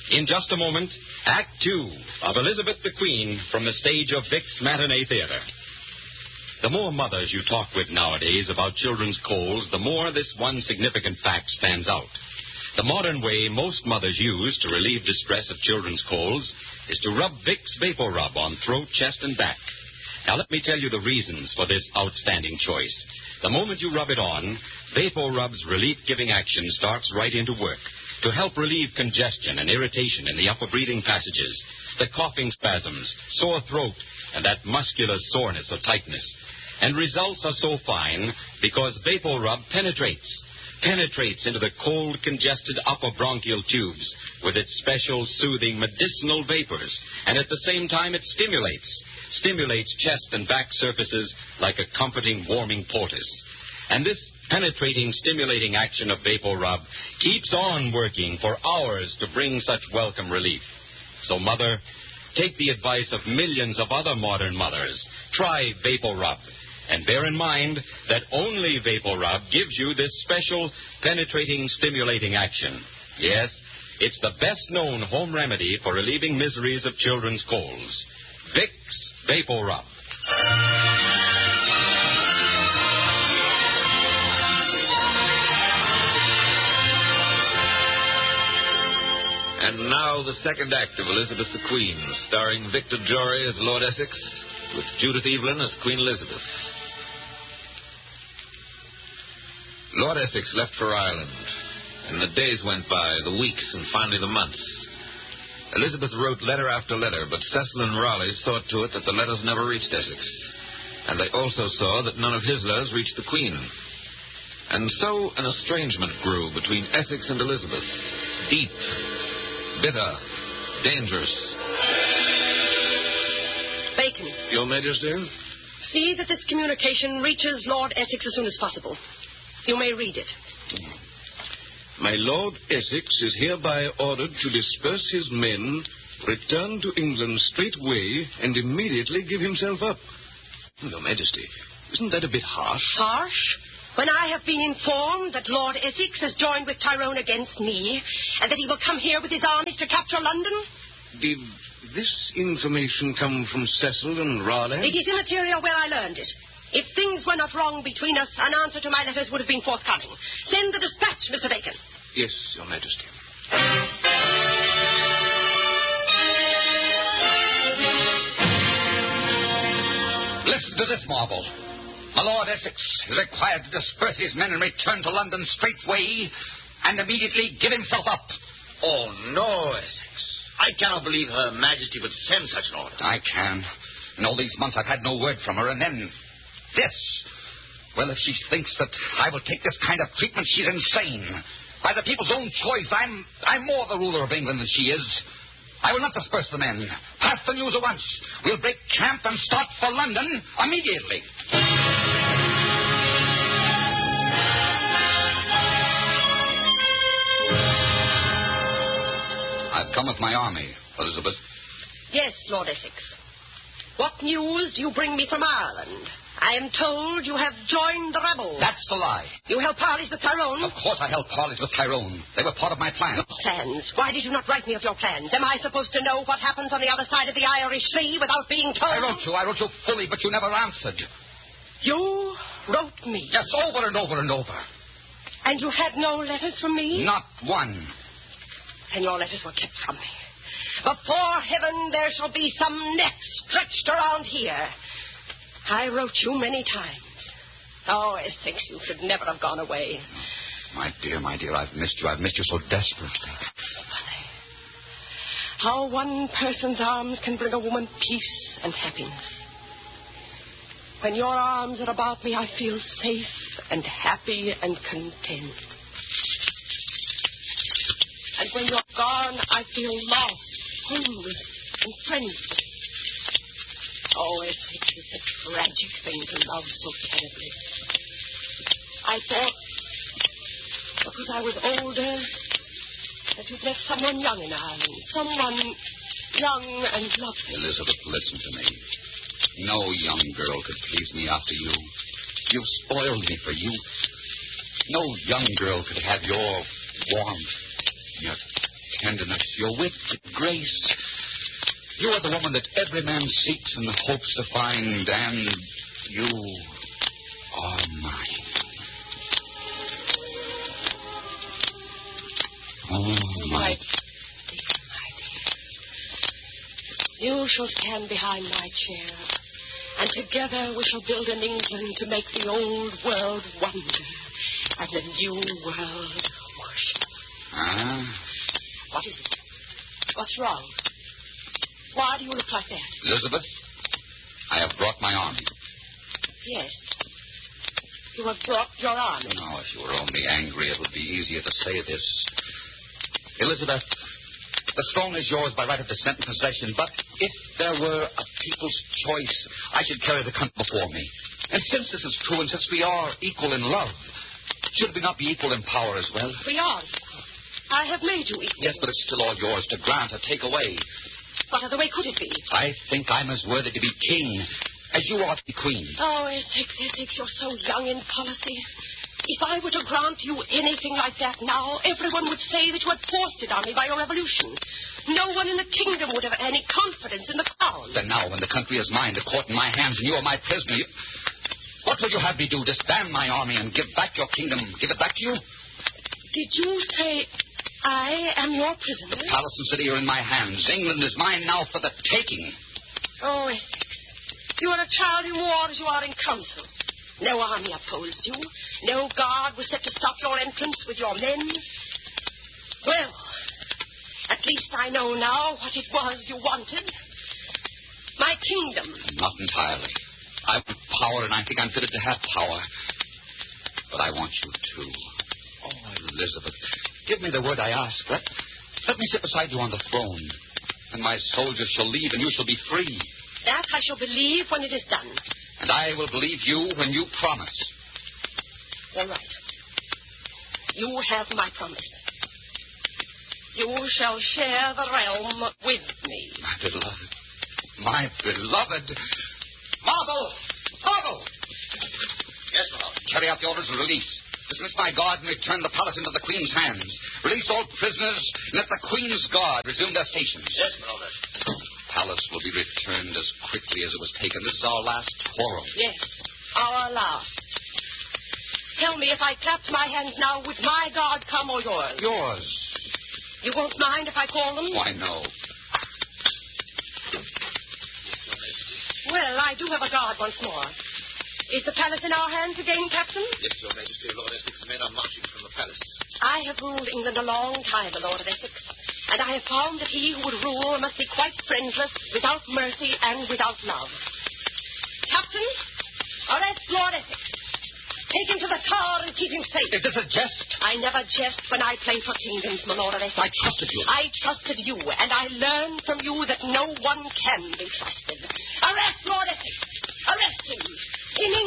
In just a moment, Act 2 of Elizabeth the Queen from the stage of Vic's Matinee Theater. The more mothers you talk with nowadays about children's colds, the more this one significant fact stands out. The modern way most mothers use to relieve distress of children's colds is to rub Vicks Vapor Rub on throat, chest, and back. Now, let me tell you the reasons for this outstanding choice. The moment you rub it on, Vapor Rub's relief-giving action starts right into work to help relieve congestion and irritation in the upper breathing passages, the coughing spasms, sore throat, and that muscular soreness or tightness. And results are so fine because Vapor Rub penetrates into the cold, congested upper bronchial tubes with its special, soothing, medicinal vapors. And at the same time, it stimulates chest and back surfaces like a comforting, warming poultice. And this penetrating, stimulating action of Vapor Rub keeps on working for hours to bring such welcome relief. So, Mother, take the advice of millions of other modern mothers. Try Vapor Rub. And bear in mind that only Vapor Rub gives you this special, penetrating, stimulating action. Yes, it's the best-known home remedy for relieving miseries of children's colds. Vicks Vapor Rub. And now the second act of Elizabeth the Queen, starring Victor Jory as Lord Essex, with Judith Evelyn as Queen Elizabeth. Lord Essex left for Ireland, and the days went by, the weeks, and finally the months. Elizabeth wrote letter after letter, but Cecil and Raleigh saw to it that the letters never reached Essex. And they also saw that none of his letters reached the Queen. And so an estrangement grew between Essex and Elizabeth. Deep, bitter, dangerous. Bacon. Your Majesty? See that this communication reaches Lord Essex as soon as possible. You may read it. My Lord Essex is hereby ordered to disperse his men, return to England straightway, and immediately give himself up. Your Majesty, isn't that a bit harsh? Harsh? When I have been informed that Lord Essex has joined with Tyrone against me, and that he will come here with his armies to capture London? Did this information come from Cecil and Raleigh? It is immaterial where I learned it. If things were not wrong between us, an answer to my letters would have been forthcoming. Send the dispatch, Mr. Bacon. Yes, Your Majesty. Listen to this marvel. My Lord Essex is required to disperse his men and return to London straightway and immediately give himself up. Oh, no, Essex. I cannot believe Her Majesty would send such an order. I can. In all these months I've had no word from her, and then this. Well, if she thinks that I will take this kind of treatment, she's insane. By the people's own choice, I'm more the ruler of England than she is. I will not disperse the men. Pass the news at once. We'll break camp and start for London immediately. I've come with my army, Elizabeth. Yes, Lord Essex. What news do you bring me from Ireland? I am told you have joined the rebels. That's the lie. You held parleys with Tyrone? Of course I held parleys with Tyrone. They were part of my plan. Plans? Why did you not write me of your plans? Am I supposed to know what happens on the other side of the Irish Sea without being told? I wrote you fully, but you never answered. You wrote me? Yes, over and over and over. And you had no letters from me? Not one. Then your letters were kept from me. Before heaven, there shall be some neck stretched around here. I wrote you many times. Oh, Essex, you should never have gone away. My dear, I've missed you. I've missed you so desperately. Funny. How one person's arms can bring a woman peace and happiness. When your arms are about me, I feel safe and happy and content. And when you're gone, I feel lost, homeless, and friendless. Oh, Essex, it's a tragic thing to love so terribly. I thought, because I was older, that you'd met someone young in Ireland. Someone young and lovely. Elizabeth, listen to me. No young girl could please me after you. You've spoiled me for youth. No young girl could have your warmth, your tenderness, your wit, your grace. You are the woman that every man seeks and hopes to find, and you are mine. Oh, my dear. You shall stand behind my chair, and together we shall build an England to make the old world wonder and the new world worship. What is it? What's wrong? Why do you look like that? Elizabeth, I have brought my army. Yes. You have brought your army. No, if you were only angry, it would be easier to say this. Elizabeth, the throne is yours by right of descent and possession, but if there were a people's choice, I should carry the country before me. And since this is true, and since we are equal in love, should we not be equal in power as well? We are. I have made you equal. Yes, but it's still all yours to grant or take away. What other way could it be? I think I'm as worthy to be king as you are to be queen. Oh, Essex, you're so young in policy. If I were to grant you anything like that now, everyone would say that you had forced it on me by your revolution. No one in the kingdom would have any confidence in the crown. Then now, when the country is mine, the court in my hands, and you are my prisoner, what will you have me do? Disband my army and give back your kingdom? Give it back to you? Did you say I am your prisoner? The palace and city are in my hands. England is mine now for the taking. Oh, Essex, you are a child in war as you are in council. No army opposed you. No guard was set to stop your entrance with your men. Well, at least I know now what it was you wanted. My kingdom. Not entirely. I want power, and I think I'm fitted to have power. But I want you, too. Oh, Elizabeth, give me the word I ask. Let me sit beside you on the throne. And my soldiers shall leave, and you shall be free. That I shall believe when it is done. And I will believe you when you promise. All right. You have my promise. You shall share the realm with me. My beloved. My beloved. Marble! Marble! Yes, my lord. Carry out the orders of release. Dismiss my guard and return the palace into the Queen's hands. Release all prisoners and let the Queen's guard resume their stations. Yes, my lord. Palace will be returned as quickly as it was taken. This is our last quarrel. Yes, our last. Tell me, if I clapped my hands now, would my guard come or yours? Yours. You won't mind if I call them? Why, no. Well, I do have a guard once more. Is the palace in our hands again, Captain? Yes, Your Majesty. Lord Essex's men are marching from the palace. I have ruled England a long time, the Lord of Essex, and I have found that he who would rule must be quite friendless, without mercy, and without love. Captain, arrest Lord Essex. Take him to the Tower and keep him safe. Is this a jest? I never jest when I play for kingdoms, my Lord of Essex. I trusted you. I trusted you, and I learned from you that no one can be trusted. Arrest Lord Essex. Arrest him. In